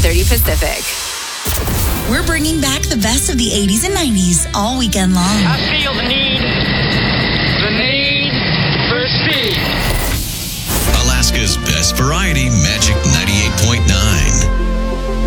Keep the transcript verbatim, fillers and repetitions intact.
thirty Pacific. We're bringing back the best of the eighties and nineties all weekend long. I feel the need, the need for speed. Alaska's best variety, Magic ninety-eight point nine.